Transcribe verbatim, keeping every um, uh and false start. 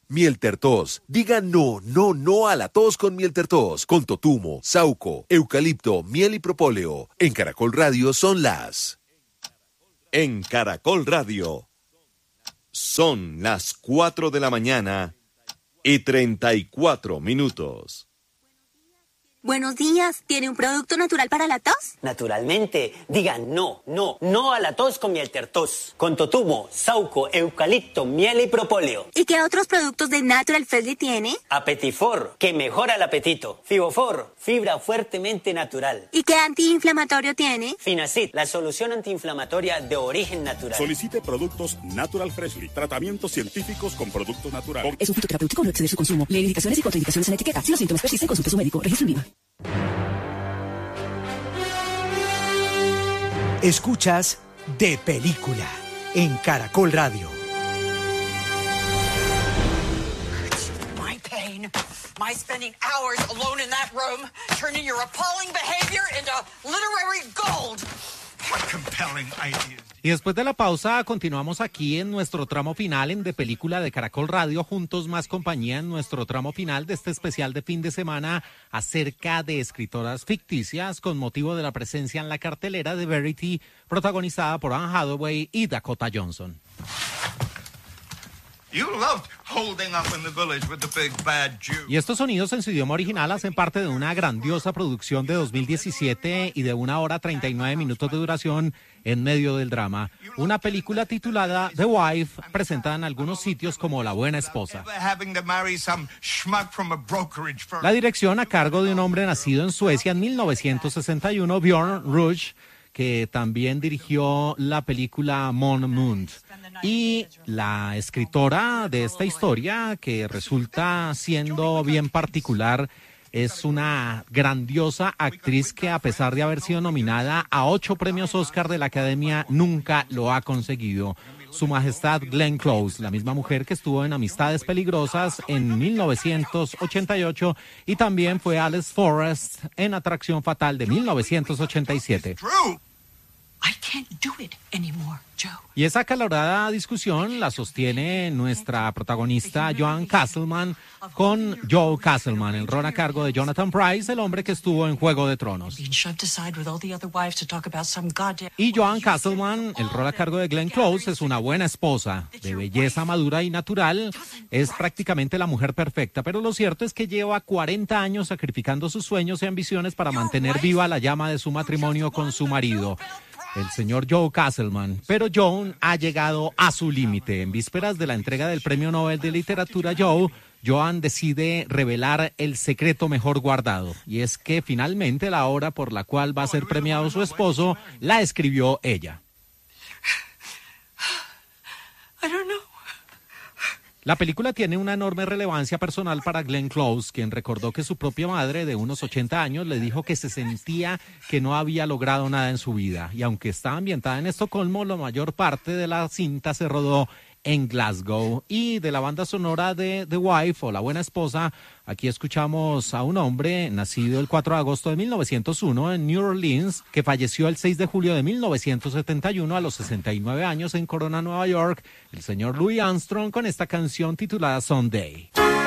Miel Tertos. Diga no, no, no a la tos con Miel Tertos. Con totumo, sauco, eucalipto, miel y propóleo. En Caracol Radio son las... En Caracol Radio son las cuatro de la mañana y treinta y cuatro minutos. Buenos días, ¿tiene un producto natural para la tos? Naturalmente, diga no, no, no a la tos con Miel Tertos. Con totumo, sauco, eucalipto, miel y propóleo. ¿Y qué otros productos de Natural Freshly tiene? Apetifor, que mejora el apetito. Fibofor, fibra fuertemente natural. ¿Y qué antiinflamatorio tiene? Finacid, la solución antiinflamatoria de origen natural. Solicite productos Natural Freshly, tratamientos científicos con productos naturales. Es un fitoterapéutico, no excede su consumo. Lee indicaciones y contraindicaciones en la etiqueta. Si los síntomas persisten, consulte a su médico. Registro en IVA. Escuchas De Película en Caracol Radio. My pain, my spending hours alone in that room, turning your appalling behavior into literary gold. What compelling ideas. Y después de la pausa continuamos aquí en nuestro tramo final en De Película de Caracol Radio, juntos más compañía en nuestro tramo final de este especial de fin de semana acerca de escritoras ficticias con motivo de la presencia en la cartelera de Verity, protagonizada por Anne Hathaway y Dakota Johnson. You loved holding up in the village with the big bad Jew. Y estos sonidos en su idioma original hacen parte de una grandiosa producción de dos mil diecisiete y de una hora treinta y nueve minutos de duración en medio del drama. Una película titulada The Wife, presentada en algunos sitios como La Buena Esposa. La dirección a cargo de un hombre nacido en Suecia en mil novecientos sesenta y uno, Björn Rush, que también dirigió la película Mon Mund. Y la escritora de esta historia, que resulta siendo bien particular, es una grandiosa actriz que, a pesar de haber sido nominada a ocho premios Oscar de la Academia, nunca lo ha conseguido. Su Majestad Glenn Close, la misma mujer que estuvo en Amistades Peligrosas en mil novecientos ochenta y ocho y también fue Alice Forrest en Atracción Fatal de mil novecientos ochenta y siete. I can't do it anymore, Joe. Y esa acalorada discusión la sostiene nuestra protagonista Joan Castleman con Joe Castleman, el rol a cargo de Jonathan Pryce, el hombre que estuvo en Juego de Tronos. Y Joan Castleman, el rol a cargo de Glenn Close, es una buena esposa, de belleza madura y natural, es prácticamente la mujer perfecta, pero lo cierto es que lleva cuarenta años sacrificando sus sueños y ambiciones para mantener viva la llama de su matrimonio con su marido, el señor Joe Castleman. Pero Joan ha llegado a su límite. En vísperas de la entrega del Premio Nobel de Literatura Joe, Joan decide revelar el secreto mejor guardado. Y es que finalmente la obra por la cual va a ser premiado su esposo la escribió ella. I don't know. La película tiene una enorme relevancia personal para Glenn Close, quien recordó que su propia madre, de unos ochenta años, le dijo que se sentía que no había logrado nada en su vida. Y aunque está ambientada en Estocolmo, la mayor parte de la cinta se rodó en Glasgow. Y de la banda sonora de The Wife, o La Buena Esposa, aquí escuchamos a un hombre nacido el cuatro de agosto de mil novecientos uno en New Orleans, que falleció el seis de julio de mil novecientos setenta y uno a los sesenta y nueve años en Corona, Nueva York, el señor Louis Armstrong, con esta canción titulada Someday.